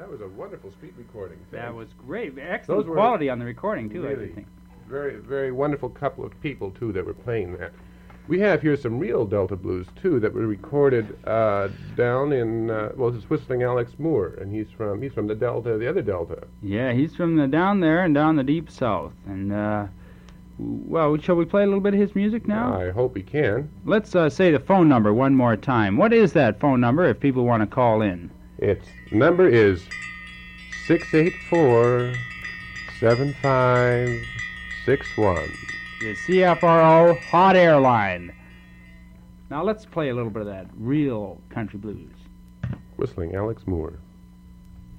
That was a wonderful street recording. That was great. Excellent quality on the recording, too, really, I think. Very, very wonderful couple of people, too, that were playing that. We have here some real Delta blues, too, that were recorded down in, this is Whistling Alex Moore, and he's from the Delta, the other Delta. Yeah, he's from down there and down the deep south. And, shall we play a little bit of his music now? I hope we can. Let's say the phone number one more time. What is that phone number if people want to call in? Its number is 684-7561. The CFRO Hot Air Line. Now let's play a little bit of that real country blues. Whistling Alex Moore.